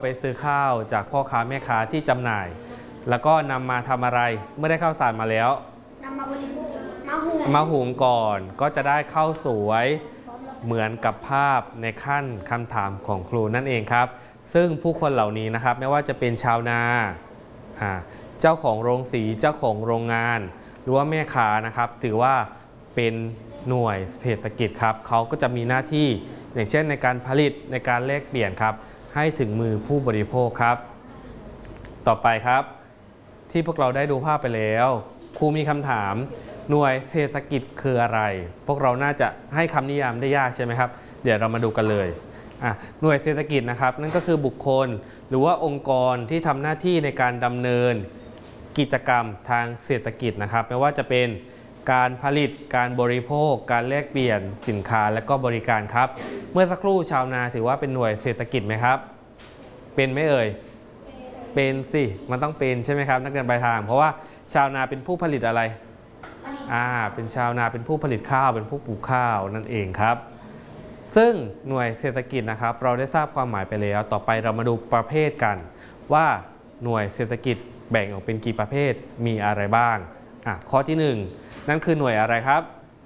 ไปซื้อข้าวจากพ่อค้าแม่ค้าที่จำหน่ายแล้วก็นำมาทำอะไรเมื่อได้ข้าวสารมาแล้วนำมาบริโภคมาหุงก่อนก็จะได้ข้าวสวยเหมือนกับภาพในขั้นคำถามของครูนั่นเองครับซึ่งผู้คนเหล่านี้นะครับไม่ว่าจะเป็นชาวนาเจ้าของโรงสีเจ้าของโรงงานหรือว่าแม่ค้านะครับถือว่าเป็นหน่วยเศรษฐกิจครับเขาก็จะมีหน้าที่อย่างเช่นในการผลิตในการแลกเปลี่ยนครับให้ถึงมือผู้บริโภคครับต่อไปครับที่พวกเราได้ดูภาพไปแล้วครูมีคำถามหน่วยเศรษฐกิจคืออะไรพวกเราน่าจะให้คำนิยามได้ยากใช่ไหมครับเดี๋ยวเรามาดูกันเลยหน่วยเศรษฐกิจนะครับนั่นก็คือบุคคลหรือว่าองค์กรที่ทำหน้าที่ในการดำเนินกิจกรรมทางเศรษฐกิจนะครับไม่ว่าจะเป็นการผลิตการบริโภคการแลกเปลี่ยนสินค้าและก็บริการครับเมื่อสักครู่ชาวนาถือว่าเป็นหน่วยเศรษฐกิจไหมครับเป็นไหมเอ่ยเป็นสิมันต้องเป็นใช่ไหมครับนักเรียนปลายทางเพราะว่าชาวนาเป็นผู้ผลิตอะไรเป็นชาวนาเป็นผู้ผลิตข้าวเป็นผู้ปลูกข้าวนั่นเองครับซึ่งหน่วยเศรษฐกิจนะครับเราได้ทราบความหมายไปแล้วต่อไปเรามาดูประเภทกันว่าหน่วยเศรษฐกิจแบ่งออกเป็นกี่ประเภทมีอะไรบ้างข้อที่1นั่นคือหน่วยอะไรครับ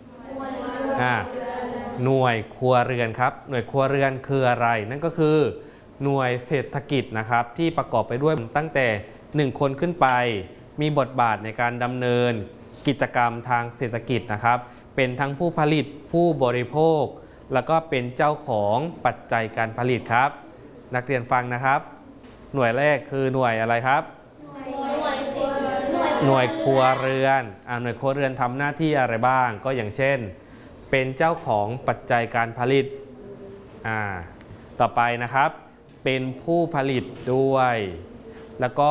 หน่วยครัวเรือนครับหน่วยครัวเรือนคืออะไรนั่นก็คือหน่วยเศรษฐกิจนะครับที่ประกอบไปด้วยตั้งแต่1คนขึ้นไปมีบทบาทในการดำเนินกิจกรรมทางเศรษฐกิจนะครับเป็นทั้งผู้ผลิตผู้บริโภคแล้วก็เป็นเจ้าของปัจจัยการผลิตครับนักเรียนฟังนะครับหน่วยแรกคือหน่วยอะไรครับหน่วยครัวเรือนหน่วยครัวเรือนทำหน้าที่อะไรบ้างก็อย่างเช่นเป็นเจ้าของปัจจัยการผลิตต่อไปนะครับเป็นผู้ผลิตด้วยแล้วก็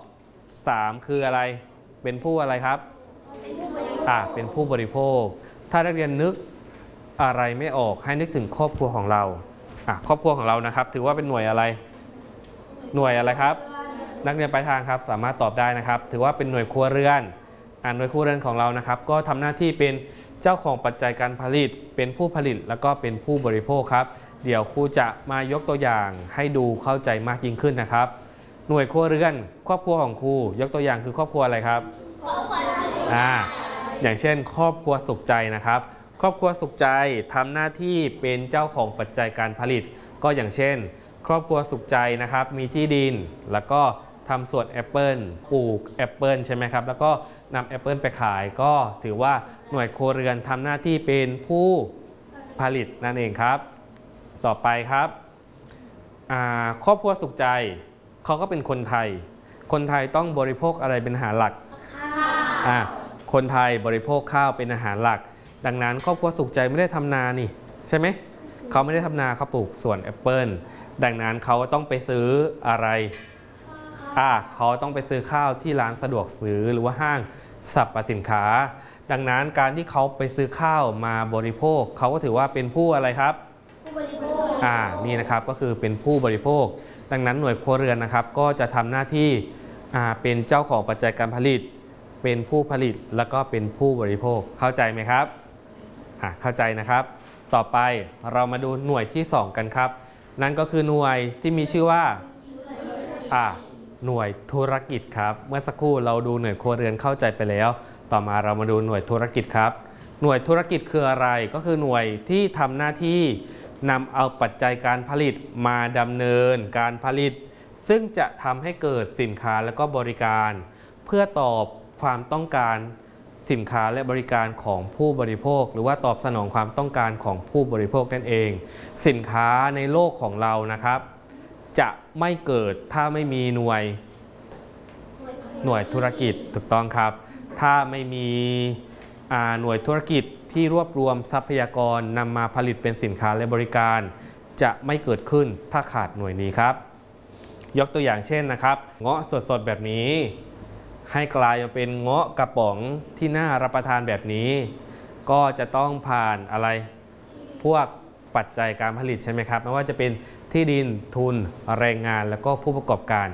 3คืออะไรเป็นผู้อะไรครับเป็นผู้บริโภคถ้านักเรียนนึกอะไรไม่ออกให้นึกถึงครอบครัวของเราครอบครัวของเรานะครับถือว่าเป็นหน่วยอะไรครับนักเรียนปลายทางครับสามารถตอบได้นะครับถือว่าเป็นหน่วยครัวเรือนหน่วยครัวเรือนของเรานะครับก็ทำหน้าที่เป็นเจ้าของปัจจัยการผลิตเป็นผู้ผลิตแล้วก็เป็นผู้บริโภคครับเดี๋ยวครูจะมายกตัวอย่างให้ดูเข้าใจมากยิ่งขึ้นนะครับหน่วยครัวเรือนครอบครัวของครูยกตัวอย่างคือครอบครัวอะไรครับครอบครัวสุขใจอย่างเช่นครอบครัวสุขใจนะครับครอบครัวสุขใจทำหน้าที่เป็นเจ้าของปัจจัยการผลิตก็อย่างเช่นครอบครัวสุขใจนะครับมีที่ดินแล้วก็ทำสวนแอปเปิลปลูกแอปเปิลใช่ไหมครับแล้วก็นำแอปเปิลไปขายก็ถือว่าหน่วยครัวเรือนทำหน้าที่เป็นผู้ผลิตนั่นเองครับต่อไปครับครอบครัวสุขใจเขาก็เป็นคนไทยต้องบริโภคอะไรเป็นอาหารหลักคนไทยบริโภคข้าวเป็นอาหารหลักดังนั้นครอบครัวสุขใจไม่ได้ทำนานี่ใช่ไหมเขาไม่ได้ทำนาเขาปลูกสวนแอปเปิลดังนั้นเขาต้องไปซื้ออะไรเขาต้องไปซื้อข้าวที่ร้านสะดวกซื้อหรือว่าห้างสรรพสินค้าดังนั้นการที่เขาไปซื้อข้าวมาบริโภคเขาก็ถือว่าเป็นผู้อะไรครับผู้บริโภคนี่นะครับก็คือเป็นผู้บริโภคดังนั้นหน่วยครัวเรือนนะครับก็จะทำหน้าที่เป็นเจ้าของปัจจัยการผลิตเป็นผู้ผลิตแล้วก็เป็นผู้บริโภคเข้าใจไหมครับเข้าใจนะครับต่อไปเรามาดูหน่วยที่2กันครับนั่นก็คือหน่วยที่มีชื่อว่าหน่วยธุรกิจครับเมื่อสักครู่เราดูหน่วยครัวเรือนเข้าใจไปแล้วต่อมาเรามาดูหน่วยธุรกิจครับหน่วยธุรกิจคืออะไรก็คือหน่วยที่ทำหน้าที่นำเอาปัจจัยการผลิตมาดำเนินการผลิตซึ่งจะทำให้เกิดสินค้าและก็บริการเพื่อตอบความต้องการสินค้าและบริการของผู้บริโภคหรือว่าตอบสนองความต้องการของผู้บริโภคนั่นเองสินค้าในโลกของเรานะครับจะไม่เกิดถ้าไม่มีหน่วยธุรกิจถูกต้องครับถ้าไม่มีหน่วยธุรกิจที่รวบรวมทรัพยากรนำมาผลิตเป็นสินค้าและบริการจะไม่เกิดขึ้นถ้าขาดหน่วยนี้ครับยกตัวอย่างเช่นนะครับเงาะสดๆแบบนี้ให้กลายมาเป็นเงาะกระป๋องที่น่ารับประทานแบบนี้ก็จะต้องผ่านอะไรพวกปัจจัยการผลิตใช่ไหมครับไม่ว่าจะเป็นที่ดินทุนแรงงานแล้วก็ผู้ประกอบการ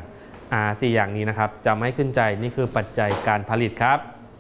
4อย่างนี้นะครับจะไม่ขึ้นใจนี่คือปัจจัยการผลิตครับ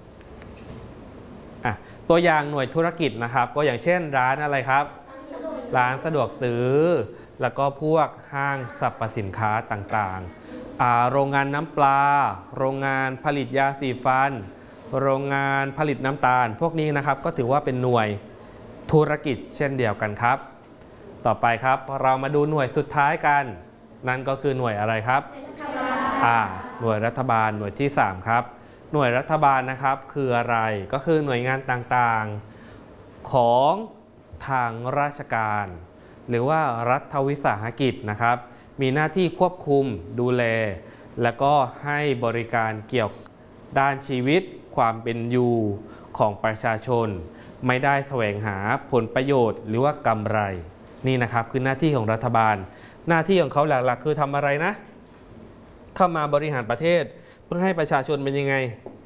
ตัวอย่างหน่วยธุรกิจนะครับก็อย่างเช่นร้านอะไรครับร้านสะดวกซื้อแล้วก็พวกห้างสรรพสินค้าต่างๆโรงงานน้ำปลาโรงงานผลิตยาสีฟันโรงงานผลิตน้ำตาลพวกนี้นะครับก็ถือว่าเป็นหน่วยธุรกิจเช่นเดียวกันครับต่อไปครับเรามาดูหน่วยสุดท้ายกันนั่นก็คือหน่วยอะไรครับหน่วยรัฐบาลหน่วยที่3ครับหน่วยรัฐบาลนะครับคืออะไรก็คือหน่วยงานต่างๆของทางราชการหรือว่ารัฐวิสาหกิจนะครับมีหน้าที่ควบคุมดูแลและก็ให้บริการเกี่ยวด้านชีวิตความเป็นอยู่ของประชาชนไม่ได้แสวงหาผลประโยชน์หรือว่ากำไรนี่นะครับคือหน้าที่ของรัฐบาลหน้าที่ของเขาหลักๆคือทำอะไรนะเข้ามาบริหารประเทศเพื่อให้ประชาชนเป็นยังไง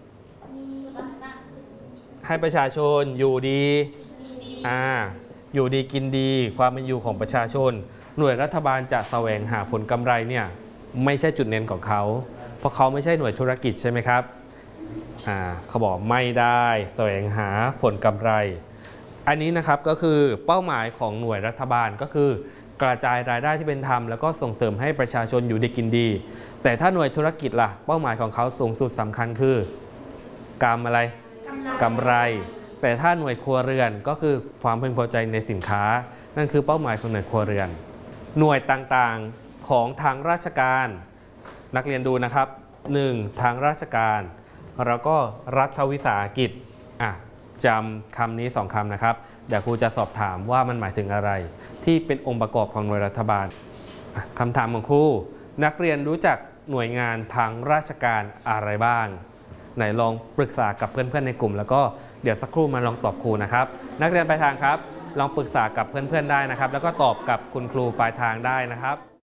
ให้ประชาชนอยู่ดีอยู่ดีกินดีความเป็นอยู่ของประชาชนหน่วยรัฐบาลจะแสวงหาผลกำไรเนี่ยไม่ใช่จุดเน้นของเขาเพราะเขาไม่ใช่หน่วยธุรกิจใช่ไหมครับเขาบอกไม่ได้แสวงหาผลกำไรอันนี้นะครับก็คือเป้าหมายของหน่วยรัฐบาลก็คือกระจายรายได้ที่เป็นธรรมแล้วก็ส่งเสริมให้ประชาชนอยู่ดีกินดีแต่ถ้าหน่วยธุรกิจล่ะเป้าหมายของเขาสูงสุดสำคัญคือกำไรแต่ถ้าหน่วยครัวเรือนก็คือความพึงพอใจในสินค้านั่นคือเป้าหมายของหน่วยครัวเรือนหน่วยต่างๆของทางราชการนักเรียนดูนะครับ1ทางราชการแล้วก็รัฐวิสาหกิจจำคำนี้2คำนะครับเดี๋ยวครูจะสอบถามว่ามันหมายถึงอะไรที่เป็นองค์ประกอบของหน่วยรัฐบาลคำถามของครูนักเรียนรู้จักหน่วยงานทางราชการอะไรบ้างไหนลองปรึกษากับเพื่อนๆในกลุ่มแล้วก็เดี๋ยวสักครู่มาลองตอบครูนะครับนักเรียนปลายทางครับลองปรึกษากับเพื่อนๆได้นะครับแล้วก็ตอบกับคุณครูปลายทางได้นะครับ